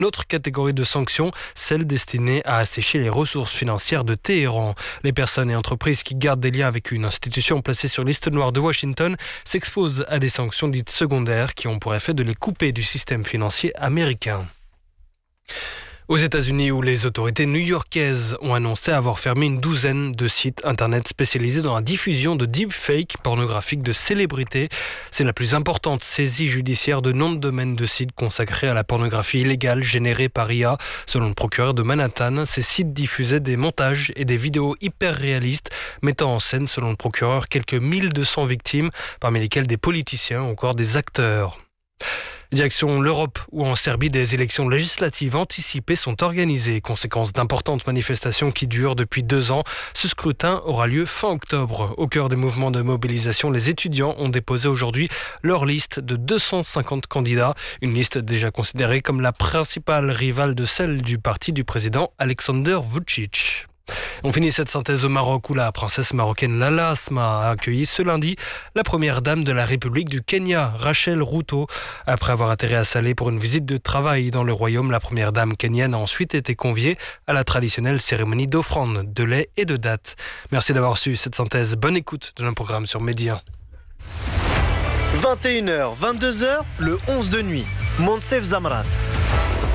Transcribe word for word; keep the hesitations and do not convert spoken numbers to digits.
Une autre catégorie de sanctions, celle destinée à assécher les ressources financières de Téhéran. Les personnes et entreprises qui gardent des liens avec une institution placée sur liste noire de Washington s'exposent à des sanctions dites secondaires qui ont pour effet de les couper du système financier américain. Aux États-Unis, où les autorités new-yorkaises ont annoncé avoir fermé une douzaine de sites internet spécialisés dans la diffusion de deepfakes pornographiques de célébrités. C'est la plus importante saisie judiciaire de nom de domaine de sites consacrés à la pornographie illégale générée par I A. Selon le procureur de Manhattan, ces sites diffusaient des montages et des vidéos hyper réalistes, mettant en scène, selon le procureur, quelques mille deux cents victimes, parmi lesquelles des politiciens ou encore des acteurs. Direction l'Europe, où en Serbie, des élections législatives anticipées sont organisées. Conséquence d'importantes manifestations qui durent depuis deux ans, ce scrutin aura lieu fin octobre. Au cœur des mouvements de mobilisation, les étudiants ont déposé aujourd'hui leur liste de deux cent cinquante candidats. Une liste déjà considérée comme la principale rivale de celle du parti du président Alexander Vučić. On finit cette synthèse au Maroc où la princesse marocaine Lala Asma a accueilli ce lundi la première dame de la République du Kenya, Rachel Ruto. Après avoir atterri à Salé pour une visite de travail dans le royaume, la première dame kenyane a ensuite été conviée à la traditionnelle cérémonie d'offrande de lait et de dattes. Merci d'avoir su cette synthèse. Bonne écoute de notre programme sur Média. vingt et une heures, vingt-deux heures, le onze de nuit. Monsef Zamrat.